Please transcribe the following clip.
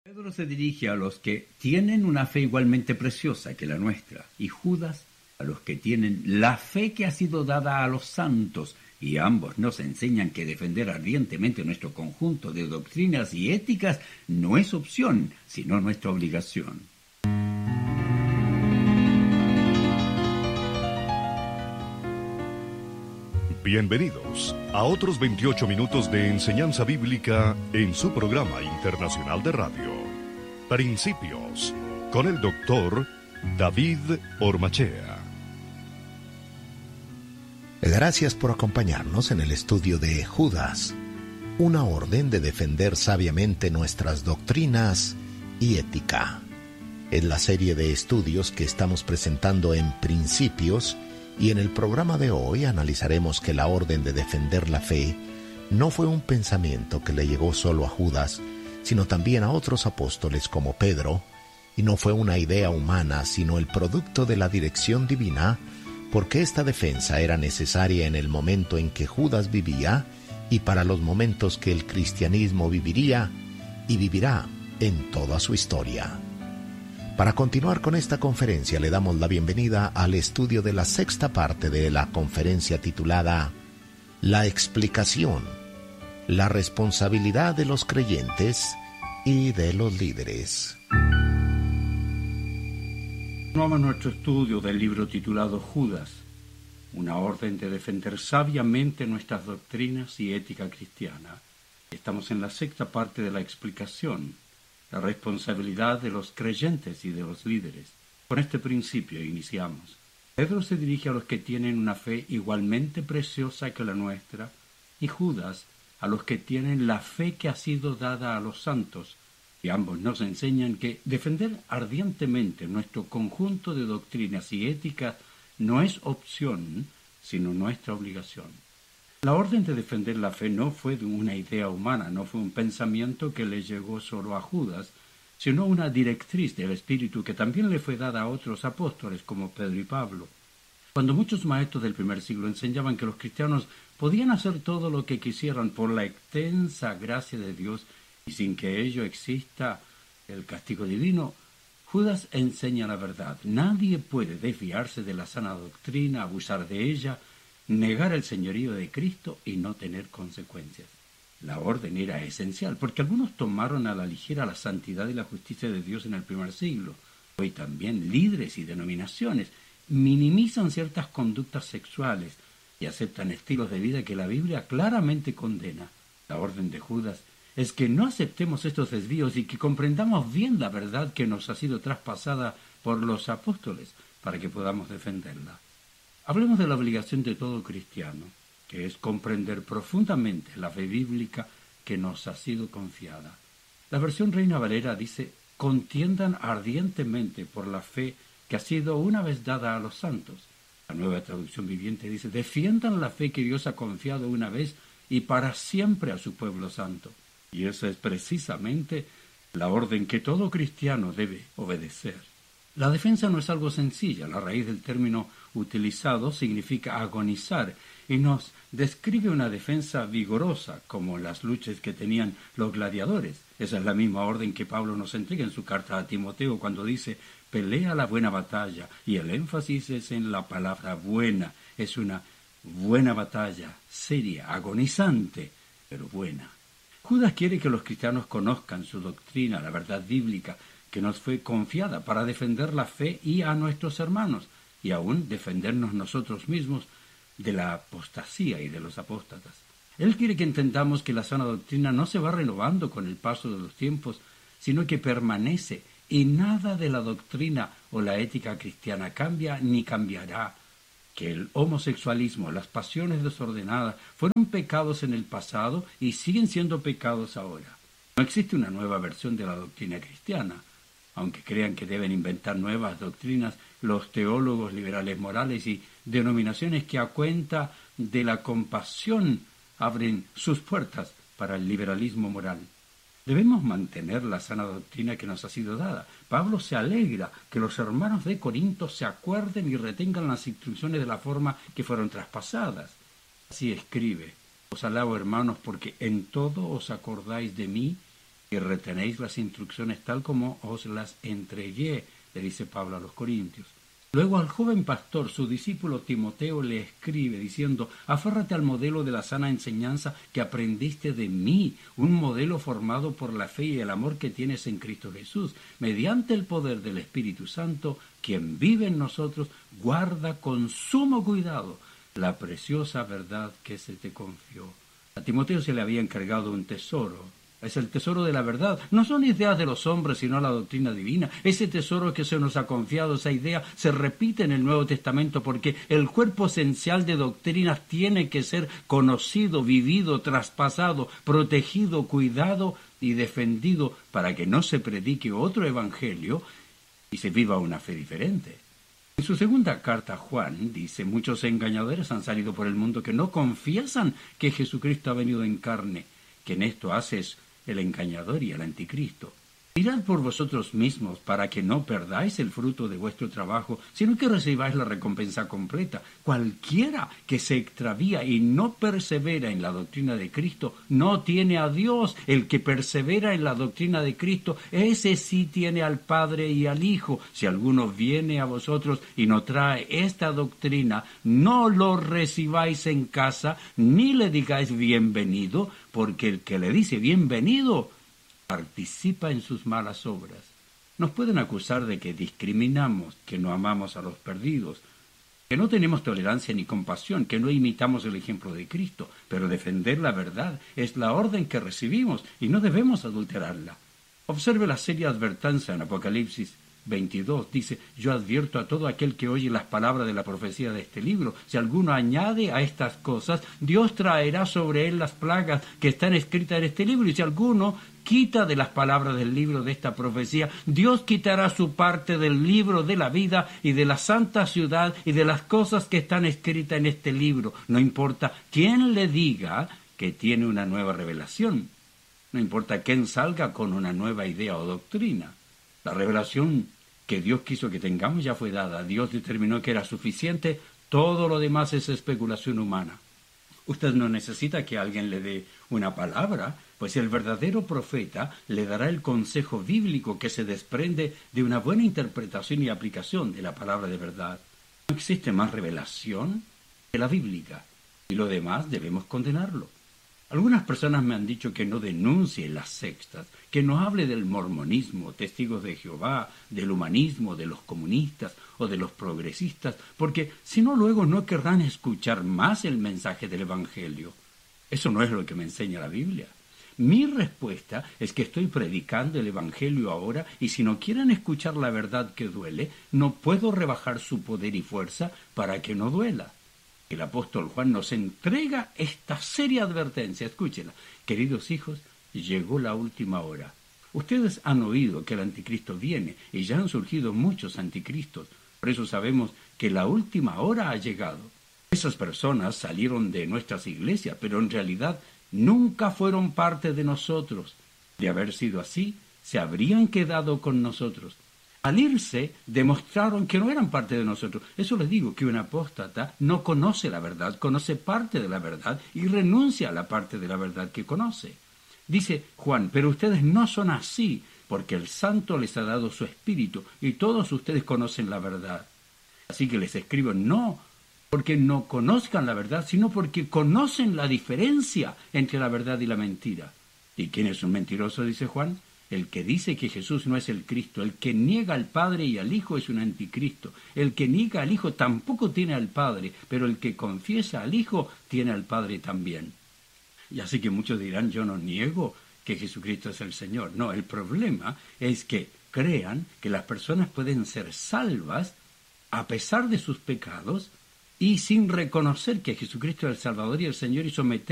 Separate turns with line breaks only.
Pedro se dirige a los que tienen una fe igualmente preciosa que la nuestra, y Judas a los que tienen la fe que ha sido dada a los santos, y ambos nos enseñan que defender ardientemente nuestro conjunto de doctrinas y éticas no es opción, sino nuestra obligación.
Bienvenidos a otros 28 minutos de enseñanza bíblica en su programa internacional de radio, Principios, con el doctor David Ormachea.
Gracias por acompañarnos en el estudio de Judas, una orden de defender sabiamente nuestras doctrinas y ética. Es la serie de estudios que estamos presentando en Principios, y en el programa de hoy analizaremos que la orden de defender la fe no fue un pensamiento que le llegó solo a Judas, sino también a otros apóstoles como Pedro, y no fue una idea humana, sino el producto de la dirección divina, porque esta defensa era necesaria en el momento en que Judas vivía y para los momentos que el cristianismo viviría y vivirá en toda su historia. Para continuar con esta conferencia le damos la bienvenida al estudio de la sexta parte de la conferencia titulada La explicación, la responsabilidad de los creyentes y de los líderes.
Continuamos nuestro estudio del libro titulado Judas, una orden de defender sabiamente nuestras doctrinas y ética cristiana. Estamos en la sexta parte de la explicación, la responsabilidad de los creyentes y de los líderes. Con este principio iniciamos. Pedro se dirige a los que tienen una fe igualmente preciosa que la nuestra, y Judas a los que tienen la fe que ha sido dada a los santos, y ambos nos enseñan que defender ardientemente nuestro conjunto de doctrinas y éticas no es opción, sino nuestra obligación. La orden de defender la fe no fue de una idea humana, no fue un pensamiento que le llegó solo a Judas, sino una directriz del Espíritu que también le fue dada a otros apóstoles como Pedro y Pablo. Cuando muchos maestros del primer siglo enseñaban que los cristianos podían hacer todo lo que quisieran por la extensa gracia de Dios y sin que ello exista el castigo divino, Judas enseña la verdad. Nadie puede desviarse de la sana doctrina, abusar de ella, negar el señorío de Cristo y no tener consecuencias. La orden era esencial, porque algunos tomaron a la ligera la santidad y la justicia de Dios en el primer siglo. Hoy también líderes y denominaciones minimizan ciertas conductas sexuales y aceptan estilos de vida que la Biblia claramente condena. La orden de Judas es que no aceptemos estos desvíos y que comprendamos bien la verdad que nos ha sido traspasada por los apóstoles para que podamos defenderla. Hablemos de la obligación de todo cristiano, que es comprender profundamente la fe bíblica que nos ha sido confiada. La versión Reina Valera dice: contiendan ardientemente por la fe que ha sido una vez dada a los santos. La Nueva Traducción Viviente dice: defiendan la fe que Dios ha confiado una vez y para siempre a su pueblo santo. Y esa es precisamente la orden que todo cristiano debe obedecer. La defensa no es algo sencilla. La raíz del término utilizado significa agonizar y nos describe una defensa vigorosa, como las luchas que tenían los gladiadores. Esa es la misma orden que Pablo nos entrega en su carta a Timoteo cuando dice: pelea la buena batalla, y el énfasis es en la palabra buena. Es una buena batalla, seria, agonizante, pero buena. Judas quiere que los cristianos conozcan su doctrina, la verdad bíblica, que nos fue confiada para defender la fe y a nuestros hermanos, y aún defendernos nosotros mismos de la apostasía y de los apóstatas. Él quiere que entendamos que la sana doctrina no se va renovando con el paso de los tiempos, sino que permanece, y nada de la doctrina o la ética cristiana cambia ni cambiará. Que el homosexualismo, las pasiones desordenadas, fueron pecados en el pasado y siguen siendo pecados ahora. No existe una nueva versión de la doctrina cristiana. Aunque crean que deben inventar nuevas doctrinas, los teólogos liberales morales y denominaciones que a cuenta de la compasión abren sus puertas para el liberalismo moral. Debemos mantener la sana doctrina que nos ha sido dada. Pablo se alegra que los hermanos de Corinto se acuerden y retengan las instrucciones de la forma que fueron traspasadas. Así escribe: os alabo, hermanos, porque en todo os acordáis de mí y retenéis las instrucciones tal como os las entregué, le dice Pablo a los Corintios. Luego al joven pastor, su discípulo Timoteo, le escribe diciendo: aférrate al modelo de la sana enseñanza que aprendiste de mí, un modelo formado por la fe y el amor que tienes en Cristo Jesús. Mediante el poder del Espíritu Santo, quien vive en nosotros, guarda con sumo cuidado la preciosa verdad que se te confió. A Timoteo se le había encargado un tesoro. Es el tesoro de la verdad. No son ideas de los hombres, sino la doctrina divina. Ese tesoro que se nos ha confiado, esa idea, se repite en el Nuevo Testamento porque el cuerpo esencial de doctrinas tiene que ser conocido, vivido, traspasado, protegido, cuidado y defendido para que no se predique otro evangelio y se viva una fe diferente. En su segunda carta, Juan dice: muchos engañadores han salido por el mundo que no confiesan que Jesucristo ha venido en carne. Quien esto hace es el engañador y el anticristo. Mirad por vosotros mismos para que no perdáis el fruto de vuestro trabajo, sino que recibáis la recompensa completa. Cualquiera que se extravía y no persevera en la doctrina de Cristo no tiene a Dios. El que persevera en la doctrina de Cristo, ese sí tiene al Padre y al Hijo. Si alguno viene a vosotros y no trae esta doctrina, no lo recibáis en casa, ni le digáis bienvenido, porque el que le dice bienvenido participa en sus malas obras. Nos pueden acusar de que discriminamos, que no amamos a los perdidos, que no tenemos tolerancia ni compasión, que no imitamos el ejemplo de Cristo, pero defender la verdad es la orden que recibimos y no debemos adulterarla. Observe la seria advertencia en Apocalipsis 22, dice: yo advierto a todo aquel que oye las palabras de la profecía de este libro. Si alguno añade a estas cosas, Dios traerá sobre él las plagas que están escritas en este libro. Y si alguno quita de las palabras del libro de esta profecía, Dios quitará su parte del libro de la vida y de la santa ciudad y de las cosas que están escritas en este libro. No importa quién le diga que tiene una nueva revelación. No importa quién salga con una nueva idea o doctrina. La revelación que Dios quiso que tengamos ya fue dada. Dios determinó que era suficiente. Todo lo demás es especulación humana. Usted no necesita que alguien le dé una palabra, pues el verdadero profeta le dará el consejo bíblico que se desprende de una buena interpretación y aplicación de la palabra de verdad. No existe más revelación que la bíblica, y lo demás debemos condenarlo. Algunas personas me han dicho que no denuncie las sectas, que no hable del mormonismo, testigos de Jehová, del humanismo, de los comunistas o de los progresistas, porque si no luego no querrán escuchar más el mensaje del Evangelio. Eso no es lo que me enseña la Biblia. Mi respuesta es que estoy predicando el Evangelio ahora y si no quieren escuchar la verdad que duele, no puedo rebajar su poder y fuerza para que no duela. El apóstol Juan nos entrega esta seria advertencia. Escúchela. Queridos hijos, llegó la última hora. Ustedes han oído que el anticristo viene y ya han surgido muchos anticristos. Por eso sabemos que la última hora ha llegado. Esas personas salieron de nuestras iglesias, pero en realidad nunca fueron parte de nosotros. De haber sido así, se habrían quedado con nosotros. Al irse, demostraron que no eran parte de nosotros. Eso les digo, que un apóstata no conoce la verdad, conoce parte de la verdad y renuncia a la parte de la verdad que conoce. Dice Juan: pero ustedes no son así, porque el Santo les ha dado su Espíritu y todos ustedes conocen la verdad. Así que les escribo no porque no conozcan la verdad, sino porque conocen la diferencia entre la verdad y la mentira. ¿Y quién es un mentiroso?, dice Juan. El que dice que Jesús no es el Cristo. El que niega al Padre y al Hijo es un anticristo. El que niega al Hijo tampoco tiene al Padre, pero el que confiesa al Hijo tiene al Padre también. Y así que muchos dirán: yo no niego que Jesucristo es el Señor. No, el problema es que crean que las personas pueden ser salvas a pesar de sus pecados y sin reconocer que Jesucristo es el Salvador y el Señor y someter